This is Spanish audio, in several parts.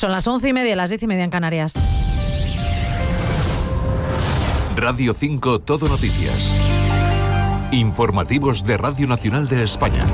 Son las 11:30, las 10:30 en Canarias. Radio 5 Todo Noticias. Informativos de Radio Nacional de España.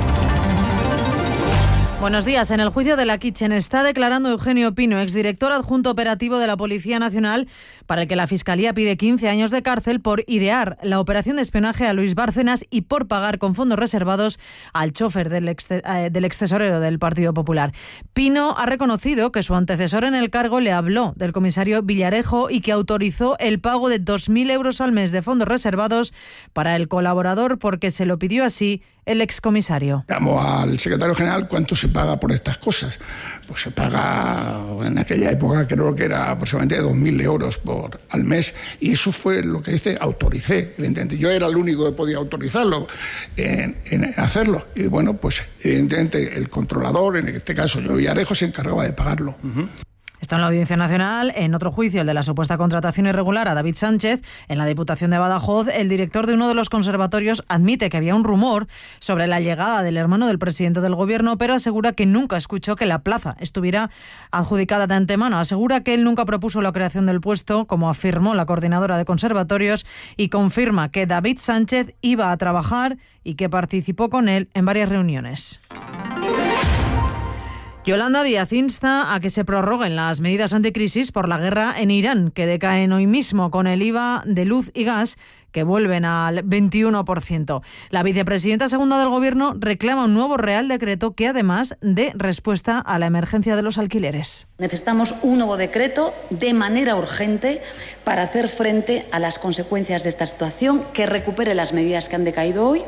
Buenos días. En el juicio de la Kitchen está declarando Eugenio Pino, exdirector adjunto operativo de la Policía Nacional, para el que la Fiscalía pide 15 años de cárcel por idear la operación de espionaje a Luis Bárcenas y por pagar con fondos reservados al chofer del extesorero del Partido Popular. Pino ha reconocido que su antecesor en el cargo le habló del comisario Villarejo y que autorizó el pago de 2.000 euros al mes de fondos reservados para el colaborador porque se lo pidió así el excomisario. Llamo al secretario general, ¿cuánto se paga por estas cosas? Pues se paga, en aquella época creo que era aproximadamente 2.000 euros al mes, y eso fue lo que autoricé, evidentemente. Yo era el único que podía autorizarlo en hacerlo, y bueno, pues evidentemente el controlador, en este caso yo Villarejo, se encargaba de pagarlo. Está en la Audiencia Nacional, en otro juicio, el de la supuesta contratación irregular a David Sánchez. En la Diputación de Badajoz, el director de uno de los conservatorios admite que había un rumor sobre la llegada del hermano del presidente del Gobierno, pero asegura que nunca escuchó que la plaza estuviera adjudicada de antemano. Asegura que él nunca propuso la creación del puesto, como afirmó la coordinadora de conservatorios, y confirma que David Sánchez iba a trabajar y que participó con él en varias reuniones. Yolanda Díaz insta a que se prorroguen las medidas anticrisis por la guerra en Irán, que decaen hoy mismo con el IVA de luz y gas, que vuelven al 21%. La vicepresidenta segunda del Gobierno reclama un nuevo Real Decreto que además dé respuesta a la emergencia de los alquileres. Necesitamos un nuevo decreto de manera urgente para hacer frente a las consecuencias de esta situación, que recupere las medidas que han decaído hoy.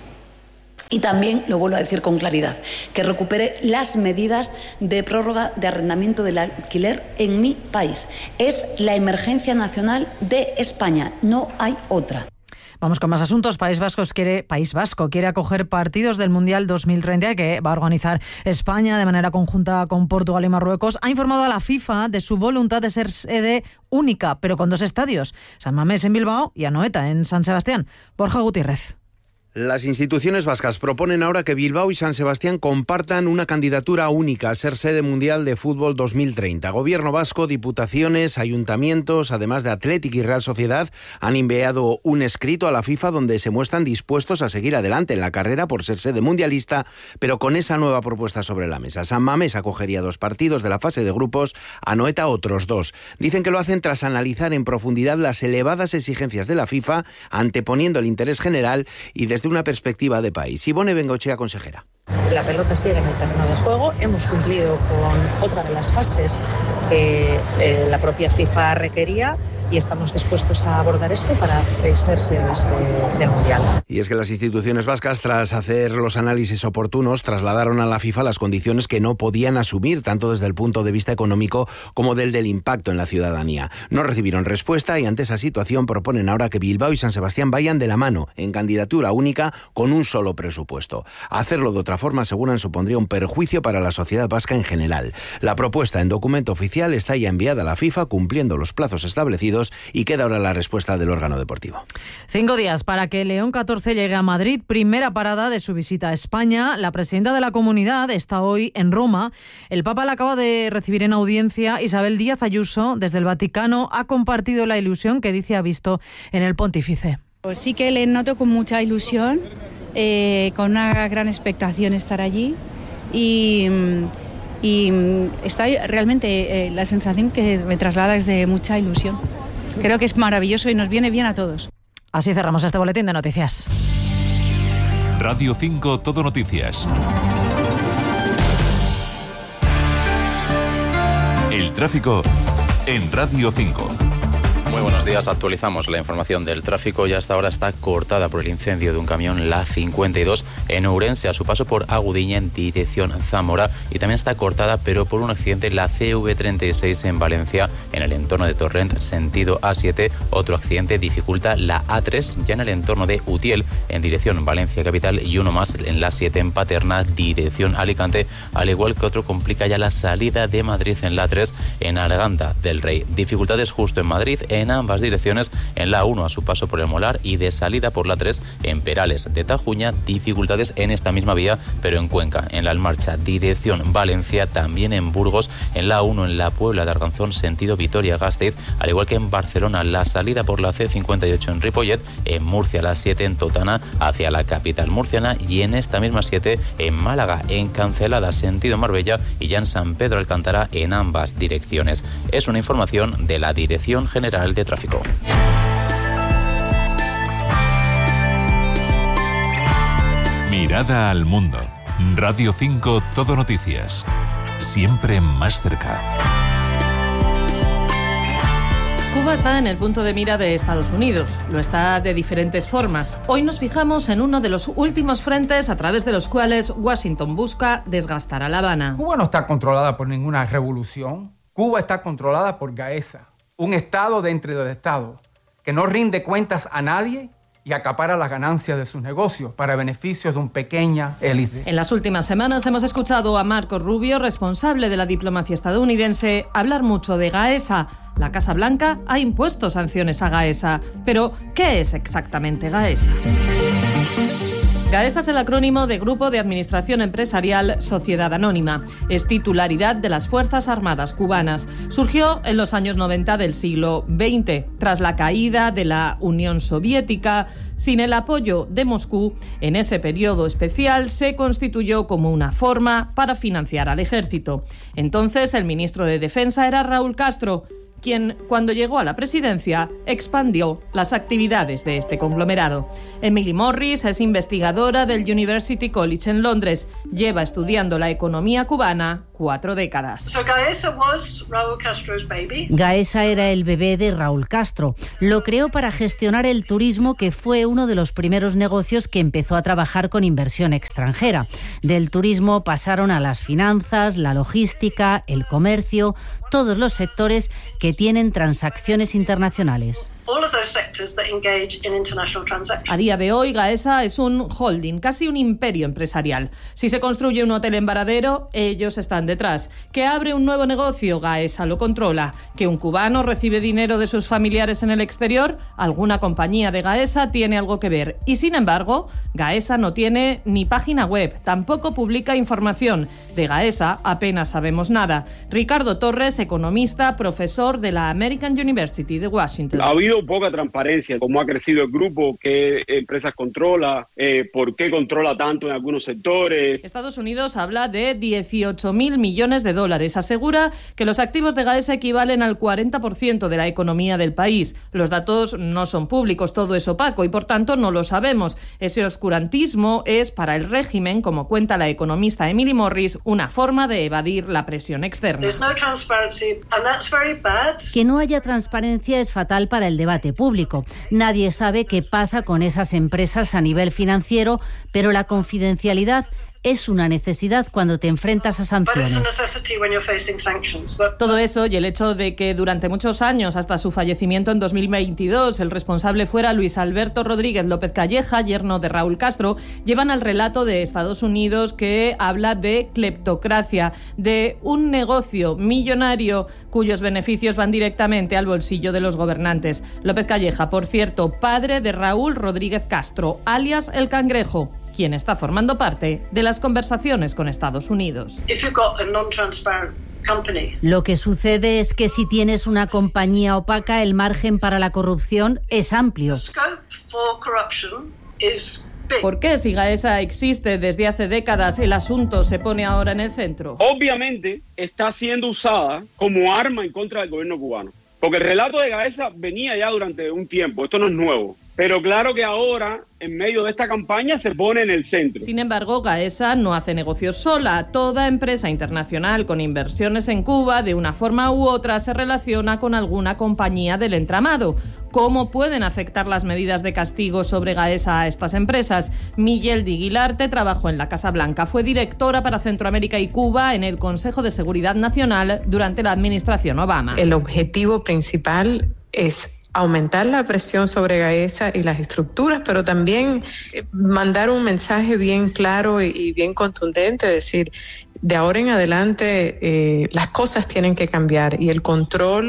Y también, lo vuelvo a decir con claridad, que recupere las medidas de prórroga de arrendamiento del alquiler en mi país. Es la emergencia nacional de España, no hay otra. Vamos con más asuntos. País Vasco quiere acoger partidos del Mundial 2030 que va a organizar España de manera conjunta con Portugal y Marruecos. Ha informado a la FIFA de su voluntad de ser sede única, pero con dos estadios, San Mamés en Bilbao y Anoeta en San Sebastián. Borja Gutiérrez. Las instituciones vascas proponen ahora que Bilbao y San Sebastián compartan una candidatura única a ser sede mundial de fútbol 2030. Gobierno vasco, diputaciones, ayuntamientos, además de Athletic y Real Sociedad, han enviado un escrito a la FIFA donde se muestran dispuestos a seguir adelante en la carrera por ser sede mundialista, pero con esa nueva propuesta sobre la mesa. San Mamés acogería 2 partidos de la fase de grupos, Anoeta otros 2. Dicen que lo hacen tras analizar en profundidad las elevadas exigencias de la FIFA, anteponiendo el interés general y desde una perspectiva de país. Ivone Bengochea, consejera. La pelota sigue en el terreno de juego. Hemos cumplido con otra de las fases que la propia FIFA requería y estamos dispuestos a abordar esto para ser sedes del Mundial. Y es que las instituciones vascas, tras hacer los análisis oportunos, trasladaron a la FIFA las condiciones que no podían asumir, tanto desde el punto de vista económico como del impacto en la ciudadanía. No recibieron respuesta y ante esa situación proponen ahora que Bilbao y San Sebastián vayan de la mano en candidatura única con un solo presupuesto. Hacerlo de otra forma, aseguran, supondría un perjuicio para la sociedad vasca en general. La propuesta en documento oficial está ya enviada a la FIFA cumpliendo los plazos establecidos y queda ahora la respuesta del órgano deportivo. 5 días para que León XIV llegue a Madrid, primera parada de su visita a España. La presidenta de la comunidad está hoy en Roma. El Papa la acaba de recibir en audiencia. Isabel Díaz Ayuso, desde el Vaticano, ha compartido la ilusión que dice ha visto en el pontífice. Pues sí que le noto con mucha ilusión, con una gran expectación estar allí y está realmente la sensación que me traslada es de mucha ilusión. Creo que es maravilloso y nos viene bien a todos. Así cerramos este boletín de noticias. Radio 5 Todo Noticias. El tráfico en Radio 5. Muy buenos días, actualizamos la información del tráfico y hasta ahora está cortada por el incendio de un camión, la 52, en Ourense, a su paso por Agudiña en dirección Zamora, y también está cortada, pero por un accidente, la CV36 en Valencia, en el entorno de Torrent, sentido A7. Otro accidente dificulta la A3, ya en el entorno de Utiel, en dirección Valencia capital, y uno más en la 7 en Paterna, dirección Alicante, al igual que otro complica ya la salida de Madrid en la 3, en Arganda del Rey. Dificultades justo en Madrid, en ambas direcciones en la 1 a su paso por el Molar y de salida por la 3 en Perales de Tajuña. Dificultades en esta misma vía, pero en Cuenca, en la En Marcha dirección Valencia, también en Burgos, en la 1 en la Puebla de Arganzón sentido Vitoria-Gasteiz, al igual que en Barcelona, la salida por la C58 en Ripollet, en Murcia la 7 en Totana hacia la capital murciana y en esta misma 7 en Málaga, en Cancelada sentido Marbella y ya en San Pedro Alcántara en ambas direcciones. Es una información de la Dirección General de Tráfico. Mirada al mundo. Radio 5 Todo Noticias. Siempre más cerca. Cuba está en el punto de mira de Estados Unidos. Lo está de diferentes formas. Hoy nos fijamos en uno de los últimos frentes a través de los cuales Washington busca desgastar a La Habana. Cuba no está controlada por ninguna revolución. Cuba está controlada por Gaesa, un estado dentro del estado que no rinde cuentas a nadie y acapara las ganancias de sus negocios para beneficios de una pequeña élite. En las últimas semanas hemos escuchado a Marco Rubio, responsable de la diplomacia estadounidense, hablar mucho de Gaesa. La Casa Blanca ha impuesto sanciones a Gaesa. Pero, ¿qué es exactamente Gaesa? Gaesa es el acrónimo de Grupo de Administración Empresarial Sociedad Anónima. Es titularidad de las Fuerzas Armadas cubanas. Surgió en los años 90 del siglo XX, tras la caída de la Unión Soviética. Sin el apoyo de Moscú, en ese periodo especial se constituyó como una forma para financiar al ejército. Entonces el ministro de Defensa era Raúl Castro, quien, cuando llegó a la presidencia, expandió las actividades de este conglomerado. Emily Morris es investigadora del University College en Londres. Lleva estudiando la economía cubana 4 décadas. Gaesa era el bebé de Raúl Castro. Lo creó para gestionar el turismo, que fue uno de los primeros negocios que empezó a trabajar con inversión extranjera. Del turismo pasaron a las finanzas, la logística, el comercio, todos los sectores que tienen transacciones internacionales. A día de hoy, Gaesa es un holding, casi un imperio empresarial. Si se construye un hotel en Varadero, ellos están detrás. Que abre un nuevo negocio, Gaesa lo controla. Que un cubano recibe dinero de sus familiares en el exterior, alguna compañía de Gaesa tiene algo que ver. Y sin embargo, Gaesa no tiene ni página web, tampoco publica información. De Gaesa apenas sabemos nada. Ricardo Torres, economista, profesor de la American University de Washington. Ha habido poca transparencia, cómo ha crecido el grupo, qué empresas controla, por qué controla tanto en algunos sectores. Estados Unidos habla de 18.000 millones de dólares. Asegura que los activos de Gaesa equivalen al 40% de la economía del país. Los datos no son públicos, todo es opaco y por tanto no lo sabemos. Ese oscurantismo es para el régimen, como cuenta la economista Emily Morris, una forma de evadir la presión externa. Que no haya transparencia es fatal para el debate público. Nadie sabe qué pasa con esas empresas a nivel financiero, pero la confidencialidad es una necesidad cuando te enfrentas a sanciones. Todo eso y el hecho de que durante muchos años, hasta su fallecimiento en 2022, el responsable fuera Luis Alberto Rodríguez López Calleja, yerno de Raúl Castro, llevan al relato de Estados Unidos que habla de cleptocracia, de un negocio millonario cuyos beneficios van directamente al bolsillo de los gobernantes. López Calleja, por cierto, padre de Raúl Rodríguez Castro, alias El Cangrejo, quien está formando parte de las conversaciones con Estados Unidos. Lo que sucede es que si tienes una compañía opaca, el margen para la corrupción es amplio. ¿Por qué, si Gaesa existe desde hace décadas, el asunto se pone ahora en el centro? Obviamente está siendo usada como arma en contra del gobierno cubano. Porque el relato de Gaesa venía ya durante un tiempo, esto no es nuevo. Pero claro que ahora, en medio de esta campaña, se pone en el centro. Sin embargo, Gaesa no hace negocios sola. Toda empresa internacional con inversiones en Cuba, de una forma u otra, se relaciona con alguna compañía del entramado. ¿Cómo pueden afectar las medidas de castigo sobre Gaesa a estas empresas? Miguel Di Guilarte trabajó en la Casa Blanca. Fue directora para Centroamérica y Cuba en el Consejo de Seguridad Nacional durante la administración Obama. El objetivo principal es aumentar la presión sobre Gaesa y las estructuras, pero también mandar un mensaje bien claro y bien contundente, decir, de ahora en adelante las cosas tienen que cambiar y el control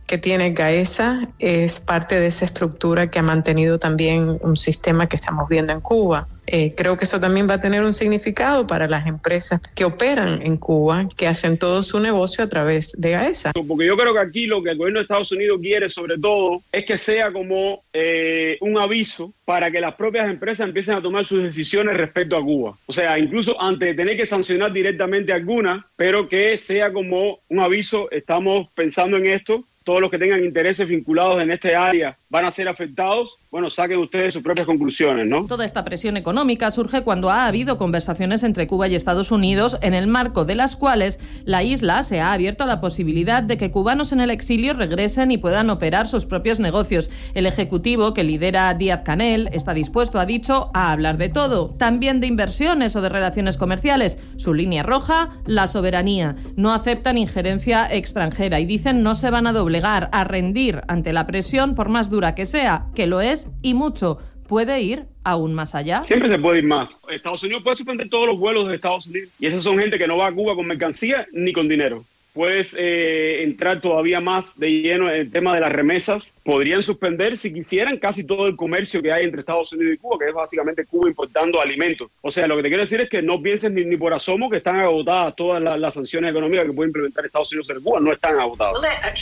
que tiene Gaesa es parte de esa estructura que ha mantenido también un sistema que estamos viendo en Cuba. Creo que eso también va a tener un significado para las empresas que operan en Cuba, que hacen todo su negocio a través de Gaesa. Porque yo creo que aquí lo que el gobierno de Estados Unidos quiere sobre todo es que sea como un aviso para que las propias empresas empiecen a tomar sus decisiones respecto a Cuba. O sea, incluso antes de tener que sancionar directamente algunas, pero que sea como un aviso, estamos pensando en esto, todos los que tengan intereses vinculados en este área van a ser afectados. Bueno, saquen ustedes sus propias conclusiones, ¿no? Toda esta presión económica surge cuando ha habido conversaciones entre Cuba y Estados Unidos, en el marco de las cuales la isla se ha abierto a la posibilidad de que cubanos en el exilio regresen y puedan operar sus propios negocios. El ejecutivo que lidera Díaz-Canel está dispuesto, ha dicho, a hablar de todo, también de inversiones o de relaciones comerciales. Su línea roja, la soberanía. No aceptan injerencia extranjera y dicen no se van a doblegar, a rendir ante la presión, por más dura que sea, que lo es y mucho. ¿Puede ir aún más allá? Siempre se puede ir más. Estados Unidos puede suspender todos los vuelos de Estados Unidos. Y esas son gente que no va a Cuba con mercancía ni con dinero. Puedes entrar todavía más de lleno en el tema de las remesas. Podrían suspender, si quisieran, casi todo el comercio que hay entre Estados Unidos y Cuba, que es básicamente Cuba importando alimentos. O sea, lo que te quiero decir es que no pienses ni por asomo que están agotadas todas las sanciones económicas que puede implementar Estados Unidos en Cuba. No están agotadas.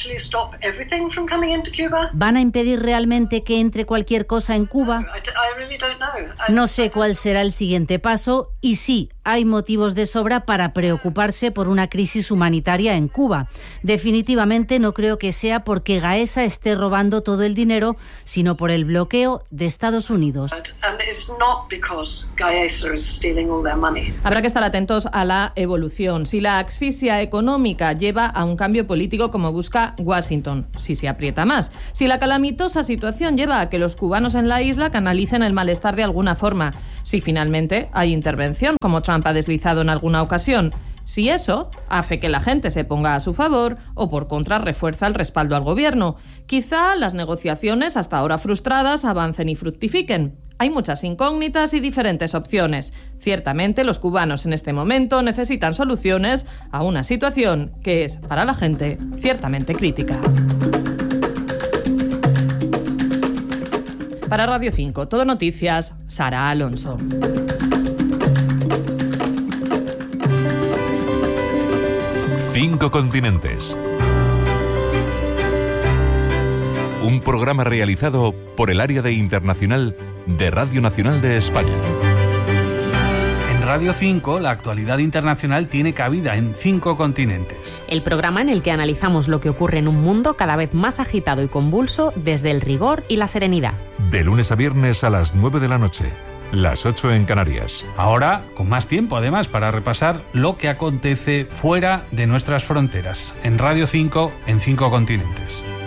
¿Van a impedir realmente que entre cualquier cosa en Cuba? No sé cuál será el siguiente paso y sí, hay motivos de sobra para preocuparse por una crisis humanitaria en Cuba. Definitivamente no creo que sea porque Gaesa esté robando todo el dinero, sino por el bloqueo de Estados Unidos. Habrá que estar atentos a la evolución. Si la asfixia económica lleva a un cambio político como busca Washington, si se aprieta más. Si la calamitosa situación lleva a que los cubanos en la isla canalicen el malestar de alguna forma. Si finalmente hay intervención, como Trump ha deslizado en alguna ocasión. Si eso hace que la gente se ponga a su favor o por contra refuerza el respaldo al gobierno. Quizá las negociaciones hasta ahora frustradas avancen y fructifiquen. Hay muchas incógnitas y diferentes opciones. Ciertamente los cubanos en este momento necesitan soluciones a una situación que es para la gente ciertamente crítica. Para Radio 5, Todo Noticias, Sara Alonso. Cinco continentes. Un programa realizado por el área de internacional de Radio Nacional de España. En Radio 5, la actualidad internacional tiene cabida en 5 continentes. El programa en el que analizamos lo que ocurre en un mundo cada vez más agitado y convulso desde el rigor y la serenidad. De lunes a viernes a las 9 de la noche. Las 8 en Canarias. Ahora, con más tiempo además, para repasar lo que acontece fuera de nuestras fronteras. En Radio 5, en 5 continentes.